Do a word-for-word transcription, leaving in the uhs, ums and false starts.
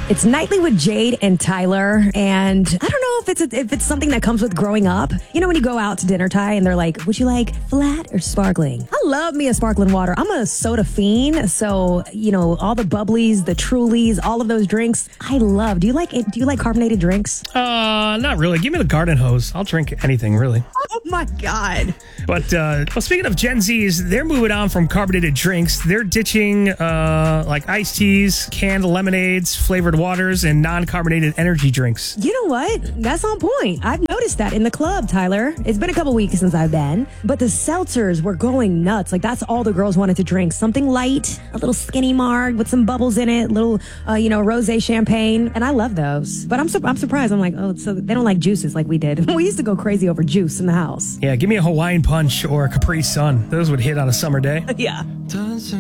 It's Nightly with Jade and Tyler, and I don't know if it's a, if it's something that comes with growing up. You know when you go out to dinner, Ty, and they're like, would you like flat or sparkling? I love me a sparkling water. I'm a soda fiend, so, you know, all the bubblies, the Trulies, all of those drinks, I love. Do you like it? Do you like carbonated drinks? Uh, not really. Give me the garden hose. I'll drink anything, really. Oh, my God. But, uh, well, speaking of Gen Zs, they're moving on from carbonated drinks. They're ditching, uh, like iced teas, canned lemonades, flavored waters, and non-carbonated energy drinks. You know what? That's on point. I've noticed that in the club, Tyler. It's been a couple weeks since I've been, but the seltzers were going nuts. Like, that's all the girls wanted to drink. Something light, a little skinny marg with some bubbles in it, little, uh, you know, rosé champagne. And I love those. But I'm, su- I'm surprised. I'm like, oh, so they don't like juices like we did. We used to go crazy over juice in the house. Yeah, give me a Hawaiian Punch or a Capri Sun. Those would hit on a summer day. Yeah.